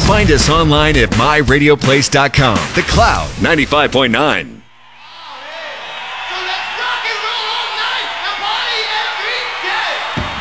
Find us online at myradioplace.com. The Cloud 95.9.